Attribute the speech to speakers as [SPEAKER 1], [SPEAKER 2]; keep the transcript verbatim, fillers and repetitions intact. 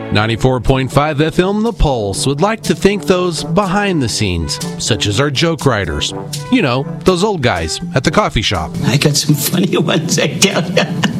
[SPEAKER 1] ninety-four point five F M The Pulse would like to thank those behind the scenes, such as our joke writers. You know, those old guys at the coffee shop.
[SPEAKER 2] I got some funny ones, I tell you.